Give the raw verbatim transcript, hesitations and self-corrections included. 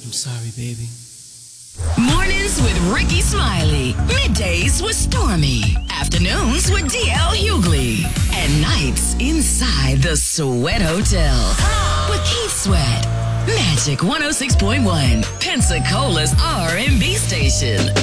I'm sorry, baby. Mornings with Ricky Smiley. Middays with Stormy. Afternoons with D L Hughley. And nights inside the Sweat Hotel with Keith Sweat. Magic one oh six point one. Pensacola's R and B station.